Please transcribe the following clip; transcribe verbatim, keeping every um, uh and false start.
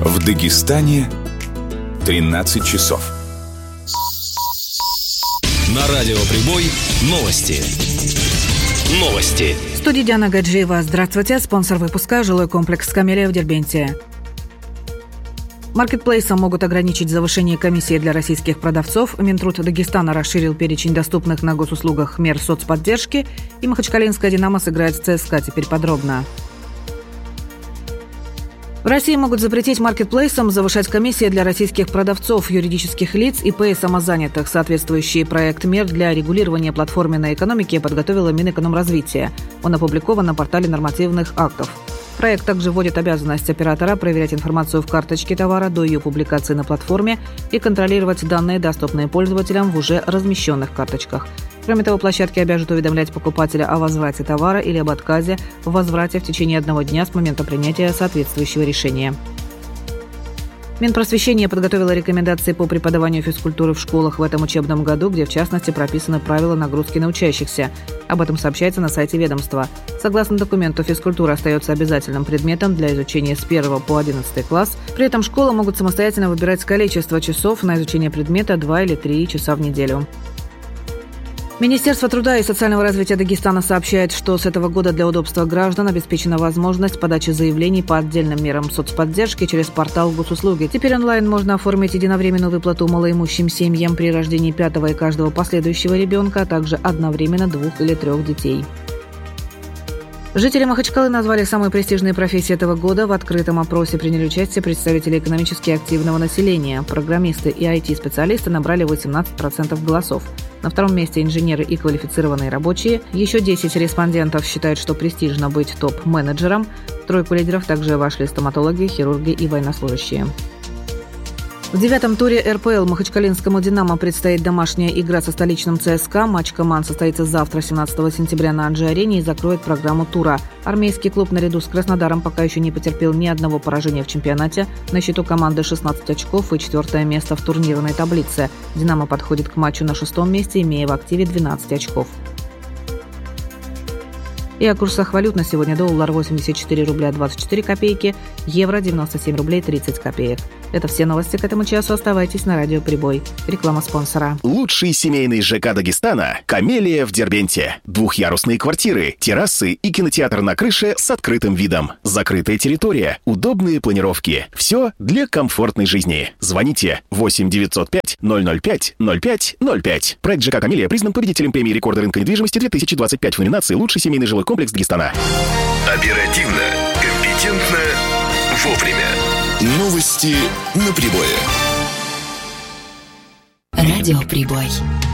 В Дагестане тринадцать часов. На радио Прибой новости. Новости. В студии Диана Гаджиева. Здравствуйте. Спонсор выпуска – жилой комплекс «Камелия» в Дербенте. Маркетплейсам могут ограничить завышение комиссии для российских продавцов. Минтруд Дагестана расширил перечень доступных на госуслугах мер соцподдержки. И махачкалинская «Динамо» сыграет с ЦСКА. Теперь подробно. В России могут запретить маркетплейсам завышать комиссии для российских продавцов, юридических лиц, ИП и самозанятых. Соответствующий проект мер для регулирования платформенной экономики подготовила Минэкономразвития. Он опубликован на портале нормативных актов. Проект также вводит обязанность оператора проверять информацию в карточке товара до ее публикации на платформе и контролировать данные, доступные пользователям в уже размещенных карточках. Кроме того, площадки обяжут уведомлять покупателя о возврате товара или об отказе в возврате в течение одного дня с момента принятия соответствующего решения. Минпросвещение подготовило рекомендации по преподаванию физкультуры в школах в этом учебном году, где в частности прописаны правила нагрузки на учащихся. Об этом сообщается на сайте ведомства. Согласно документу, физкультура остается обязательным предметом для изучения с первого по одиннадцатый класс. При этом школы могут самостоятельно выбирать количество часов на изучение предмета два или три часа в неделю. Министерство труда и социального развития Дагестана сообщает, что с этого года для удобства граждан обеспечена возможность подачи заявлений по отдельным мерам соцподдержки через портал госуслуги. Теперь онлайн можно оформить единовременную выплату малоимущим семьям при рождении пятого и каждого последующего ребенка, а также одновременно двух или трех детей. Жители Махачкалы назвали самые престижные профессии этого года. В открытом опросе приняли участие представители экономически активного населения. Программисты и ай ти-специалисты набрали восемнадцать процентов голосов. На втором месте инженеры и квалифицированные рабочие. Еще десять респондентов считают, что престижно быть топ-менеджером. В тройку лидеров также вошли стоматологи, хирурги и военнослужащие. В девятом туре эр пэ эл махачкалинскому «Динамо» предстоит домашняя игра со столичным ЦСКА. Матч команд состоится завтра, семнадцатого сентября, на Анжи-арене и закроет программу тура. Армейский клуб наряду с Краснодаром пока еще не потерпел ни одного поражения в чемпионате. На счету команды шестнадцать очков и четвертое место в турнирной таблице. «Динамо» подходит к матчу на шестом месте, имея в активе двенадцать очков. И о курсах валют на сегодня: доллар восемьдесят четыре рубля двадцать четыре копейки, евро девяносто семь рублей тридцать копеек. Это все новости к этому часу. Оставайтесь на радио Прибой. Реклама спонсора. Лучший семейный ЖК Дагестана – «Камелия» в Дербенте. Двухъярусные квартиры, террасы и кинотеатр на крыше с открытым видом. Закрытая территория, удобные планировки. Все для комфортной жизни. Звоните восемь девятьсот пять ноль ноль пять ноль пять ноль пять. Проект ЖК «Камелия» признан победителем премии рекорда рынка недвижимости две тысячи двадцать пять в номинации «Лучший семейный жилой комплекс Дагестана». Оперативно, компетентно, вовремя. Новости на Прибое. Радио Прибой.